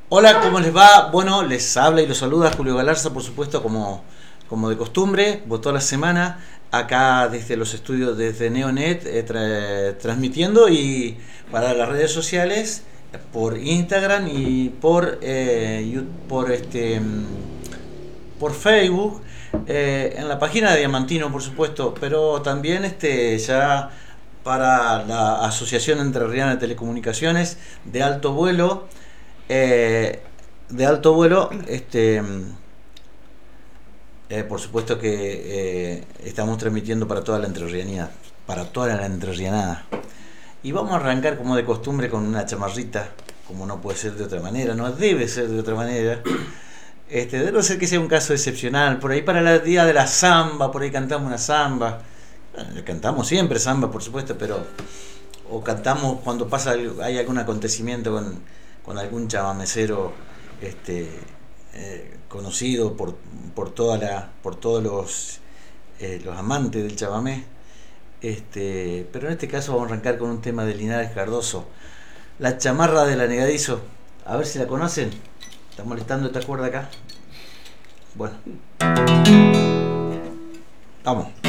Hola, ¿cómo les va? Bueno, les habla y los saluda Julio Galarza, por supuesto, como de costumbre, toda la semana, acá desde los estudios desde Neonet, transmitiendo y para las redes sociales, por Instagram y por Facebook, en la página de Diamantino, por supuesto, pero también ya para la Asociación Entrerriana de Telecomunicaciones de Alto Vuelo, eh, por supuesto que estamos transmitiendo para toda la entrerrianía, para toda la entrerrianada. Y vamos a arrancar como de costumbre con una chamarrita, como no puede ser de otra manera, no debe ser de otra manera. Debe ser que sea un caso excepcional. Por ahí para el día de la samba, por ahí cantamos una samba. Bueno, cantamos siempre samba, por supuesto, pero o cantamos cuando hay algún acontecimiento con algún chamamecero este, conocido por todos los amantes del chamamé. Pero en este caso vamos a arrancar con un tema de Linares Cardoso, La Chamarra del Anegadizo. A ver si la conocen. ¿Está molestando esta cuerda acá? Bueno, vamos.